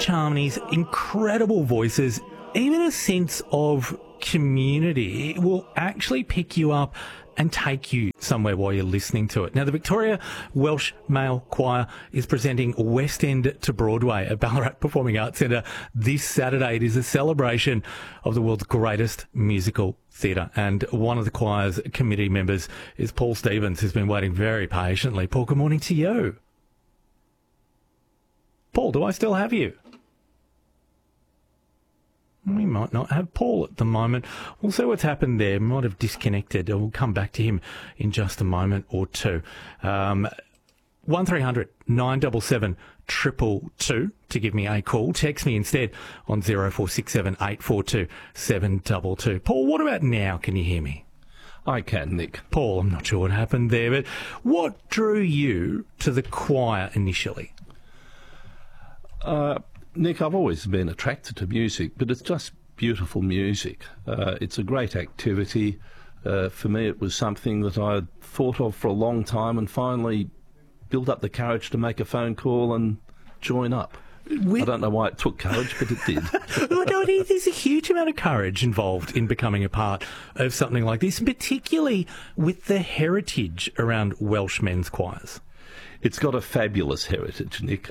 rich harmonies, incredible voices, even a sense of community. It will actually pick you up and take you somewhere while you're listening to it. Now, the Victoria Welsh Male Choir is presenting West End to Broadway at Ballarat Performing Arts Centre this Saturday. It is a celebration of the world's greatest musical theatre, and one of the choir's committee members is Paul Stevens, who's been waiting very patiently. Paul, good morning to you. Paul, do I still have you? We might not have Paul at the moment. We'll see what's happened there. We might have disconnected. We'll come back to him in just a moment or two. 1300 977 222 to give me a call. Text me instead on 0467 842 722. Paul, what about now? Can you hear me? I can, Nick. Paul, I'm not sure what happened there, but what drew you to the choir initially? Nick, I've always been attracted to music, but it's just beautiful music. It's a great activity. For me, it was something that I had thought of for a long time and finally built up the courage to make a phone call and join up. I don't know why it took courage, but it did. Look, there's a huge amount of courage involved in becoming a part of something like this, particularly with the heritage around Welsh men's choirs. It's got a fabulous heritage, Nick.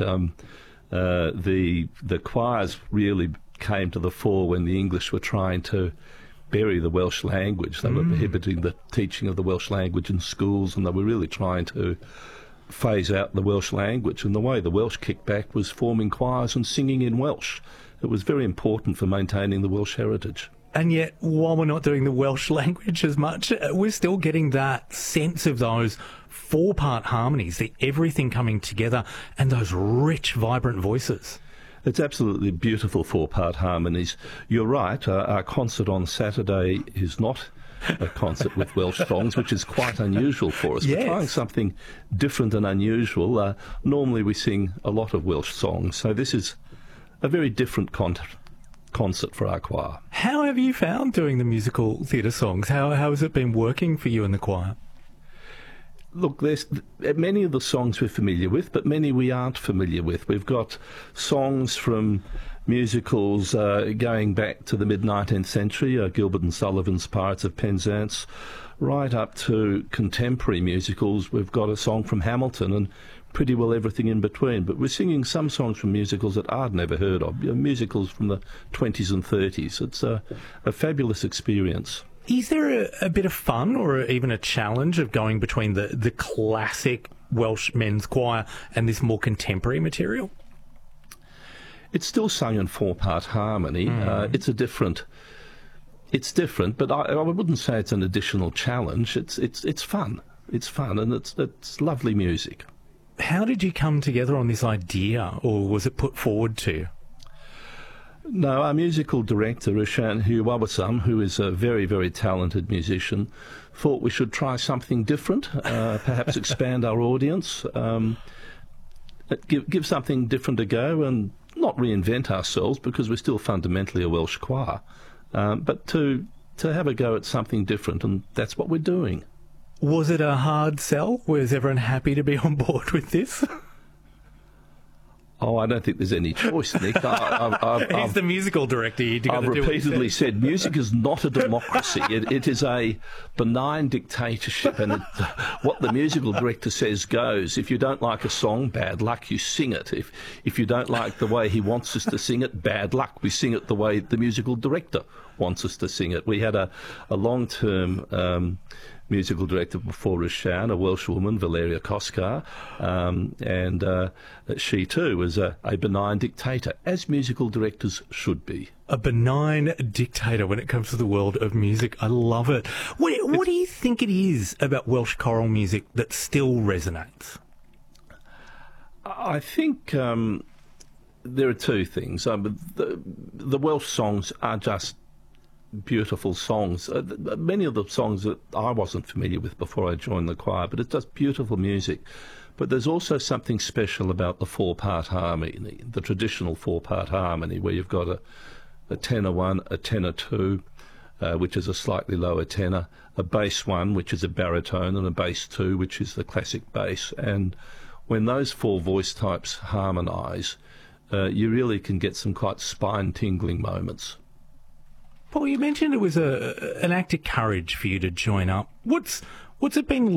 The choirs really came to the fore when the English were trying to bury the Welsh language. They were prohibiting the teaching of the Welsh language in schools, and they were really trying to phase out the Welsh language. And the way the Welsh kicked back was forming choirs and singing in Welsh. It was very important for maintaining the Welsh heritage. And yet, while we're not doing the Welsh language as much, we're still getting that sense of those four-part harmonies, the everything coming together, and those rich, vibrant voices. It's absolutely beautiful four-part harmonies. You're right, our concert on Saturday is not a concert with Welsh songs, which is quite unusual for us. Yes. We're trying something different and unusual. Normally we sing a lot of Welsh songs, so this is a very different concert for our choir. How have you found doing the musical theatre songs? How has it been working for you in the choir? Look, there's many of the songs we're familiar with, but many we aren't familiar with. We've got songs from musicals going back to the mid-19th century, Gilbert and Sullivan's Pirates of Penzance, right up to contemporary musicals. We've got a song from Hamilton and pretty well everything in between. But we're singing some songs from musicals that I'd never heard of, musicals from the 20s and 30s. It's a fabulous experience. Is there a bit of fun or even a challenge of going between the classic Welsh men's choir and this more contemporary material? It's still sung in four-part harmony. It's different, but I wouldn't say it's an additional challenge. It's fun. It's fun, and it's lovely music. How did you come together on this idea, or was it put forward to you? No, our musical director, Roshan Huwawasam, who is a very, very talented musician, thought we should try something different, perhaps expand our audience, give something different a go, and not reinvent ourselves because we're still fundamentally a Welsh choir, but to have a go at something different, and that's what we're doing. Was it a hard sell? Was everyone happy to be on board with this? Oh, I don't think there's any choice, Nick. He's the musical director. I've repeatedly said music is not a democracy. It is a benign dictatorship, and what the musical director says goes. If you don't like a song, bad luck, you sing it. If you don't like the way he wants us to sing it, bad luck, we sing it the way the musical director wants us to sing it. We had a long-term musical director before Roshan, a Welsh woman, Valeria Koskar, and she too was a benign dictator, as musical directors should be. A benign dictator when it comes to the world of music. I love it. What do you think it is about Welsh choral music that still resonates? I think there are two things. The Welsh songs are just beautiful songs. Many of the songs that I wasn't familiar with before I joined the choir, but it's just beautiful music. But there's also something special about the four-part harmony, the traditional four-part harmony, where you've got a tenor one, a tenor two, which is a slightly lower tenor, a bass one, which is a baritone, and a bass two, which is the classic bass. And when those four voice types harmonise, you really can get some quite spine-tingling moments. Paul, you mentioned it was an act of courage for you to join up. What's it been